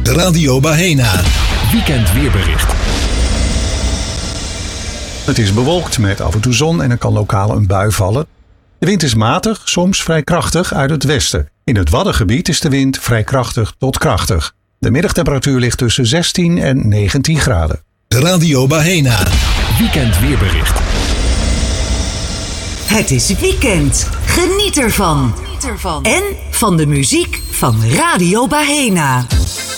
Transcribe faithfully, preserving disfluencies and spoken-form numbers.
Radio Bahena. Weekend weerbericht. Het is bewolkt met af en toe zon en er kan lokaal een bui vallen. De wind is matig, soms vrij krachtig uit het westen. In het Waddengebied is de wind vrij krachtig tot krachtig. De middagtemperatuur ligt tussen zestien en negentien graden. Radio Bahena. Weekend weerbericht. Het is weekend. Geniet ervan. En van de muziek van Radio Bahena.